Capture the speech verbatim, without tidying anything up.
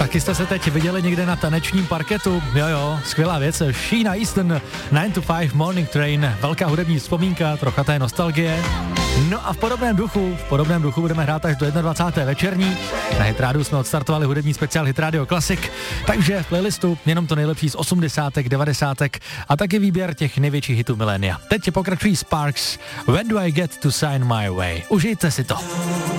taky jste se teď viděli někde na tanečním parketu? Jo, jo, skvělá věc. Sheena Easton, nine to five Morning Train, velká hudební vzpomínka, trocha té nostalgie. No a v podobném duchu, v podobném duchu budeme hrát až do dvacáté první večerní. Na Hitrádiu jsme odstartovali hudební speciál Hitradio Classic, takže v playlistu jenom to nejlepší z osmdesátek, devadesátek a taky výběr těch největších hitů milénia. Teď pokračují Sparks, When do I get to sign my way? Užijte si to.